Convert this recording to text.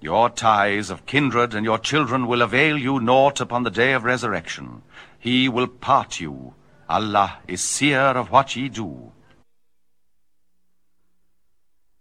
Your ties of kindred and your children will avail you naught upon the day of resurrection. He will part you. Allah is seer of what ye do.